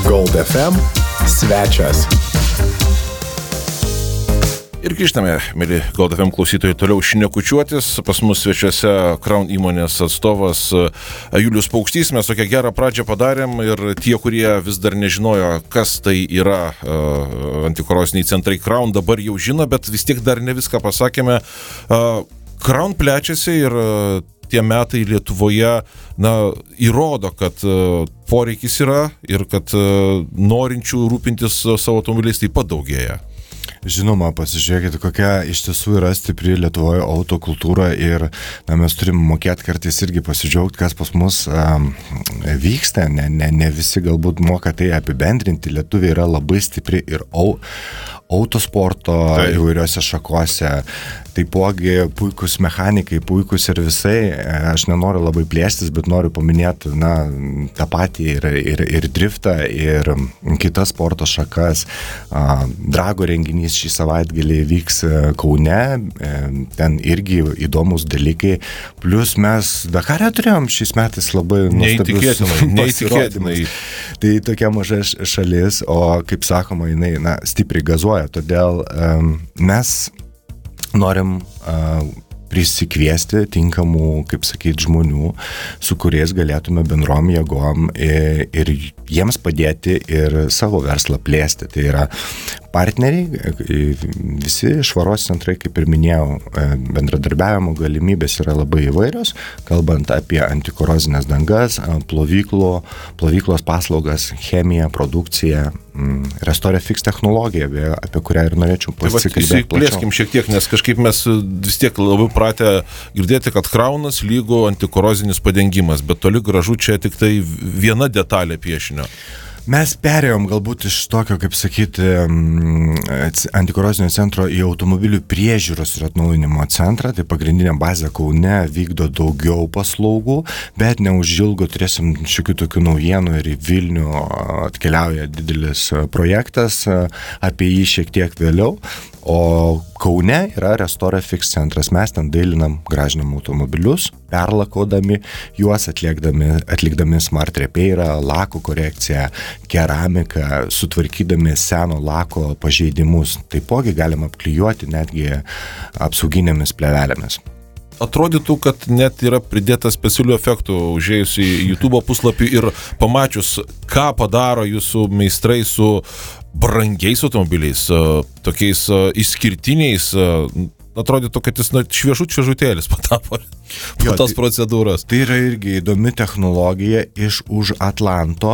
Gold FM svečias. Ir grįžtame, mėly Gold FM klausytojai, toliau šnekučiuotis. Pas mus svečiuose Crown įmonės atstovas Julius Paukštys. Mes tokią gerą pradžią padarėm ir tie, kurie vis dar nežinojo, kas tai yra antikoroziniai centrai Crown, dabar jau žino, bet vis tiek dar ne viską pasakėme. Crown plečiasi ir tie metai Lietuvoje įrodo, kad poreikis yra ir kad norinčių rūpintis savo automobiliais taip pat daugėja. Žinoma, pasižiūrėkite, kokia iš tiesų yra stipri Lietuvoje autokultūra ir mes turim mokėti kartais irgi pasidžiaugti, kas pas mus vyksta. Ne visi galbūt moka tai apibendrinti. Lietuviai yra labai stipri ir autosporto įvairiose šakose. Taipogi puikus mechanikai, puikus ir visai. Aš nenoriu labai plėstis, bet noriu paminėti tą patį ir driftą, ir kitas sporto šakas. Drago renginys šį savaitgalį vyks Kaune, ten irgi įdomus dalykai. Plus mes Dakare turėjom šiais metais labai nuostabius pasirodymus. Tai tokia maža šalis, o kaip sakoma, jinai stipriai gazuoja, todėl mes norim prisikviesti tinkamų, kaip sakyti, žmonių, su kuriais galėtume bendrom jėgom ir jiems padėti ir savo verslą plėsti. Tai yra partneriai, visi švaros centrai, kaip ir minėjau, bendradarbiavimo galimybės yra labai įvairios, kalbant apie antikorozinės dangas, plovyklos paslaugas, chemiją, produkciją, RestoreFix technologiją, apie kurią ir norėčiau pasikalbėti plačiau. Plėskim šiek tiek, nes kažkaip mes vis tiek labai pratę girdėti, kad Crownas lygu antikorozinis padengimas, bet toli gražu čia tik tai viena detalė piešinio. Mes perėjom galbūt iš tokio, kaip sakyti, antikorozinio centro į automobilių priežiūros ir atnaujinimo centrą. Tai pagrindinė bazė Kaune vykdo daugiau paslaugų, bet neužilgo turėsim šiokių tokių naujienų ir į Vilnių atkeliauja didelis projektas, apie jį šiek tiek vėliau. O Kaune yra RestoreFix centras. Mes ten dailinam, gražinam automobilius, perlakodami juos, atlikdami smart repairą, lako korekciją, keramiką, sutvarkydami seno lako pažeidimus. Taipogi galim apklijuoti netgi apsauginėmis plevelėmis. Atrodytų, kad net yra pridėta specialių efektų užėjus į YouTube puslapį ir pamačius, ką padaro jūsų meistrai su brangiais automobiliais, tokiais išskirtiniais. Atrodytų, kad jis šviežutėlis patapo po tos procedūros. Tai yra irgi įdomi technologija iš už Atlanto,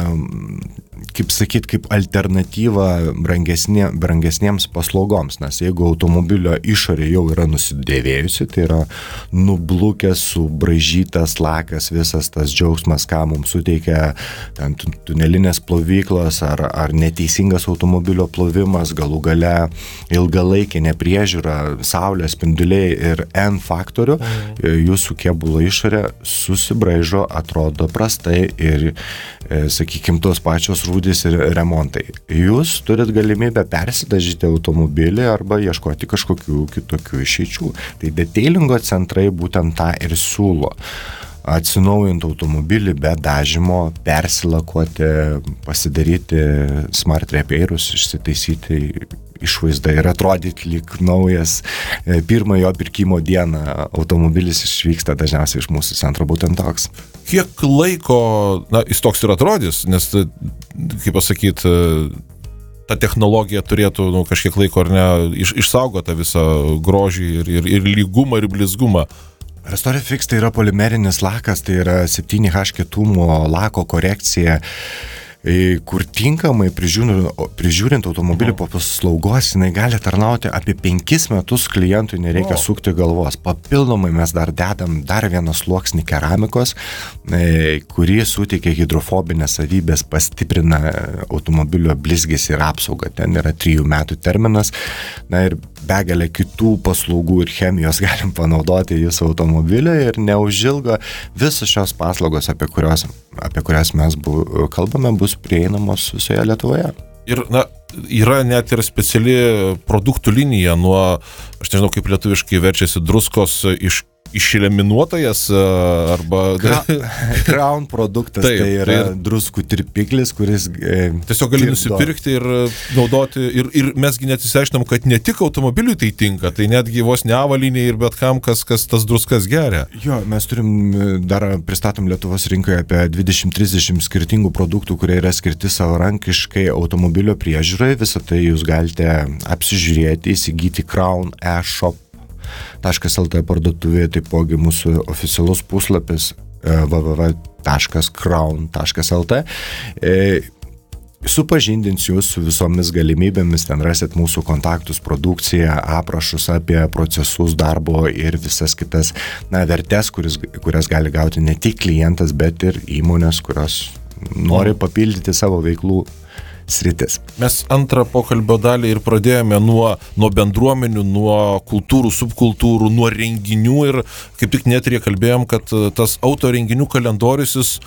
kaip sakyt, kaip alternatyva brangesniems paslaugoms, nes jeigu automobilio išorė jau yra nusidėvėjusi, tai yra nublukęs, subraižytas lakas, visas tas džiaugsmas, ką mums suteikia ten tunelinės plovyklos ar neteisingas automobilio plovimas, galų gale ilgalaikė nepriežiūra, saulės spinduliai ir N faktorių, jūsų kėbulo išorė susibraižo, atrodo prastai ir, sakykime, tos pačios rūdys ir remontai. Jūs turit galimybę persidažyti automobilį arba ieškoti kažkokių kitokių išeičių. Tai detailingo centrai būtent tą ir siūlo. Atsinaujinti automobilį be dažymo, persilakuoti, pasidaryti smart repairus, išsitaisyti išvaizdą ir atrodyti lyg naujas. Pirmojo pirkimo dieną automobilis išvyksta dažniausiai iš mūsų centro būtent toks. Kiek laiko, jis toks ir atrodys, nes, kaip pasakyti, ta technologija turėtų kažkiek laiko ar ne išsaugoti visą grožį ir lygumą ir blizgumą. RestoreFix tai yra polimerinis lakas, tai yra 7H kietumo lako korekcija, kur tinkamai prižiūrint automobilį po paslaugos, jinai gali tarnauti apie 5 metus, klientui nereikia sukti galvos. Papildomai mes dar dedam dar vieną sluoksnį keramikos, kurį suteikia hidrofobinės savybės, pastiprina automobilio blizgesį ir apsaugą. Ten yra 3 metų terminas, ir begalę kitų paslaugų ir chemijos galim panaudoti jūsų automobilį ir neužilgo visos šios paslaugos, apie kurias mes kalbame, bus prieinamos visoje Lietuvoje. Ir, yra net ir speciali produktų linija nuo, aš nežinau kaip lietuviškai verčiasi, druskos iš išeliminuotojas arba... Crown produktas taip, tai yra druskų tirpiklis, kuris... Tiesiog gali nusipirkti ir naudoti. Ir mesgi net įsiaiškinam, kad ne tik automobiliui tai tinka, tai netgi vos ne avalynė ir bet kam, kas tas druskas geria. Jo, mes dar pristatom Lietuvos rinkoje apie 20-30 skirtingų produktų, kurie yra skirti savarankiškai automobilio priežiūrai. Visą tai jūs galite apsižiūrėti, įsigyti Crown e-shop.lt parduotuvėje, taipogi mūsų oficialus puslapis www.crown.lt. Supažindins jūs su visomis galimybėmis, ten rasit mūsų kontaktus, produkciją, aprašus apie procesus darbo ir visas kitas vertes, kurias gali gauti ne tik klientas, bet ir įmonės, kurios nori papildyti savo veiklų sritis. Mes antrą pokalbio dalį ir pradėjome nuo bendruomenių, nuo kultūrų, subkultūrų, nuo renginių ir kaip tik netrė kalbėjom, kad tas autorenginių kalendorius jis,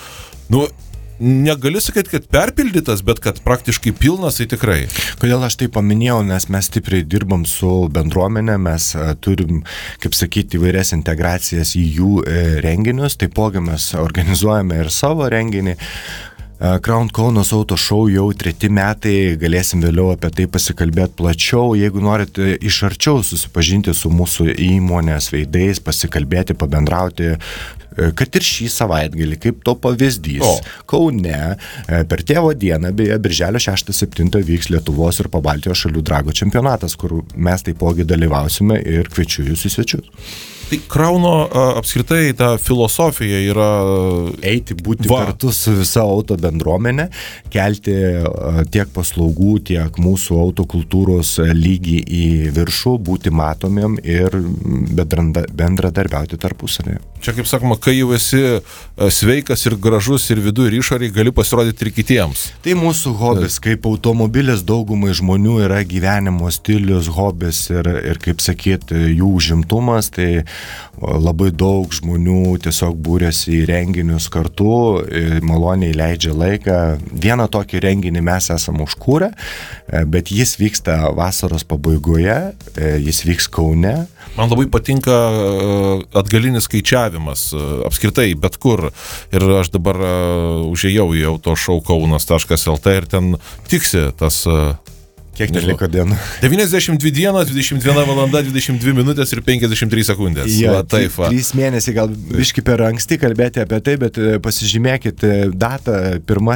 negali sakyti, kad perpildytas, bet kad praktiškai pilnas, tai tikrai. Kodėl aš tai paminėjau, nes mes stipriai dirbam su bendruomenė, mes turim, kaip sakyti, įvairias integracijas į jų renginius, taipogi mes organizuojame ir savo renginį. Crown Kaunas Auto Show jau 3 metai, galėsim vėliau apie tai pasikalbėti plačiau. Jeigu norite iš arčiau susipažinti su mūsų įmonės veidais, pasikalbėti, pabendrauti, kad ir šį savaitgalį, kaip to pavyzdys. Kaune per tėvo dieną, beje, birželio 6-7 vyks Lietuvos ir Pabaltijos šalių drago čempionatas, kur mes taipogi dalyvausime ir kviečiu jūs į svečius. Tai Crowno apskritai ta filosofija yra eiti, būti kartu su visa auto bendruomenė, kelti tiek paslaugų, tiek mūsų autokultūros lygį į viršų, būti matomiem ir bendradarbiauti tarpusavėje. Čia, kaip sakoma, kai jau esi sveikas ir gražus ir vidų ir išoriai, gali pasirodyti ir kitiems. Tai mūsų hobis, kaip automobilis daugumai žmonių yra gyvenimo stilius, hobis ir kaip sakyti, jų užimtumas, tai labai daug žmonių tiesiog būrėsi į renginius kartu, maloniai leidžia laiką. Vieną tokį renginį mes esam užkūrę, bet jis vyksta vasaros pabaigoje, jis vyks Kaune. Man labai patinka atgalinis skaičiavimas, apskritai, bet kur. Ir aš dabar užėjau į autošoukaunas.lt ir ten tiksi tas... Kiek liko dienų? 92 dienos, 21 valanda, 22 minutės ir 53 sekundės. Ja, 3 mėnesiai, gal biški per anksti kalbėti apie tai, bet pasižymėkit datą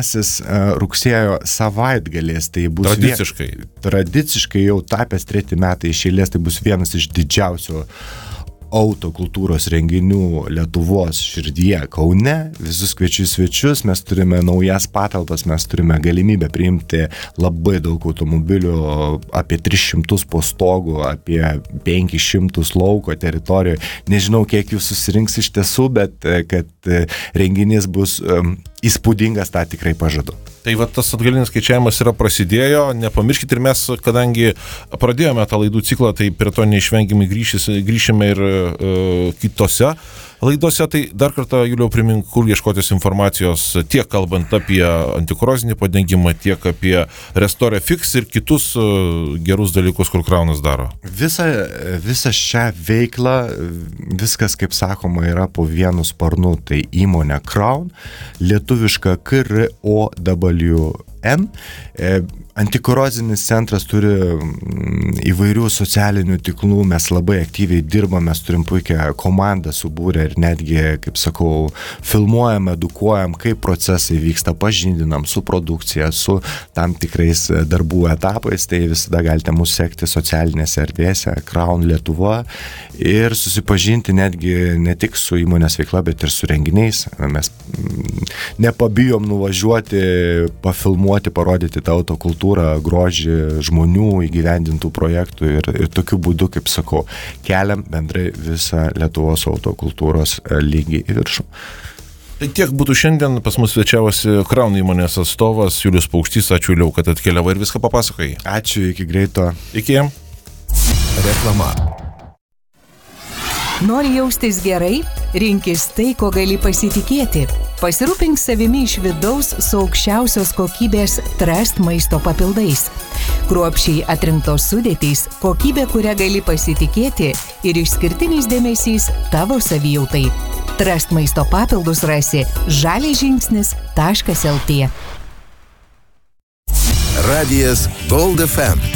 1 rugsėjo savaitgalės. Tai bus tradiciškai jau tapęs 3 metai iš eilės, tai bus vienas iš didžiausių autokultūros renginių Lietuvos širdyje Kaune. Visus kviečiu svečius, mes turime naujas patalpas, mes turime galimybę priimti labai daug automobilių, apie 300 po stogu, apie 500 lauko teritorijų. Nežinau, kiek jų susirinks iš tiesų, bet kad renginys bus įspūdingas, tą tikrai pažadu. Tai va tas atgalinis skaičiavimas yra prasidėjo, nepamirškit ir mes, kadangi pradėjome tą laidų ciklą, tai prie to neišvengiamai grįšime ir kitose laidose, tai dar kartą, Juliau, primink, kur ieškotis informacijos, tiek kalbant apie antikorozinį padengimą, tiek apie Restore Fix ir kitus gerus dalykus, kur Crownas daro. Visa šią veiklą, viskas, kaip sakoma, yra po vienu sparnu, tai įmonė Crown, lietuviška KROWN. Antikorozinis centras turi įvairių socialinių tinklų, mes labai aktyviai dirbame, mes turim puikią komandą subūrę ir netgi, kaip sakau, filmuojam, edukuojam, kaip procesai vyksta, pažindinam su produkcija, su tam tikrais darbų etapais, tai visada galite mūsų sekti socialinėse erdvėse, Crown Lietuva ir susipažinti netgi ne tik su įmonės veikla, bet ir su renginiais. Mes nepabijom nuvažiuoti, pafilmuoti, parodyti tą autokultūrą, grožį žmonių įgyvendintų projektų ir tokiu būdu, kaip sakau, keliam bendrai visą Lietuvos autokultūros lygį į viršų. Tai tiek būtų šiandien, pas mus svečiavosi Crown įmonės atstovas Julius Paukštys. Ačiū, Juliau, kad atkeliavai ir viską papasakojai. Ačiū, iki greito. Iki. Reklama. Nori jaustis gerai? Rinkis tai, ko gali pasitikėti. Pasirūpink savimi iš vidaus su aukščiausios kokybės Trust maisto papildais. Kruopščiai atrinktos sudėtys, kokybė, kurią gali pasitikėti ir išskirtinis dėmesys tavo savijautai. Trust maisto papildus rasi žaliažingsnis.lt. Radijas Gold FM.